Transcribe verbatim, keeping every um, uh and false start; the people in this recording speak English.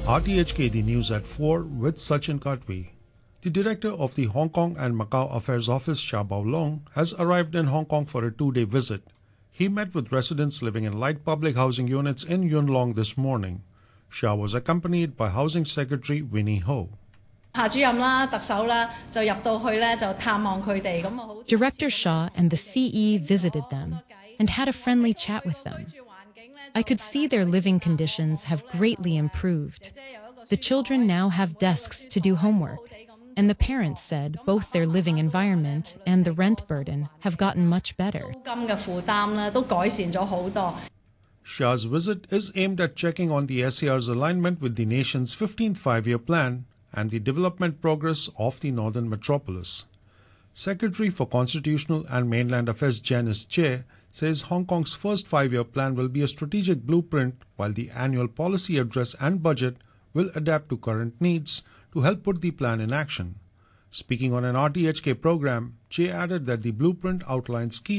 R T H K, the news at four with Sachin Katwi. The director of the Hong Kong and Macau Affairs Office, Chia Bao-long, has arrived in Hong Kong for a two-day visit. He met with residents living in light public housing units in Yuen Long this morning. Chia was accompanied by Housing Secretary Winnie Ho. Director Shaw and the C E visited them and had a friendly chat with them. I could see their living conditions have greatly improved. The children now have desks to do homework, and the parents said both their living environment and the rent burden have gotten much better. Shia's visit is aimed at checking on the S A R's alignment with the nation's fifteenth five-year plan and the development progress of the Northern Metropolis. Secretary for Constitutional and Mainland Affairs Janice Che says Hong Kong's first five-year plan will be a strategic blueprint, while the annual policy address and budget will adapt to current needs to help put the plan in action. Speaking on an R T H K program, Che added that the blueprint outlines key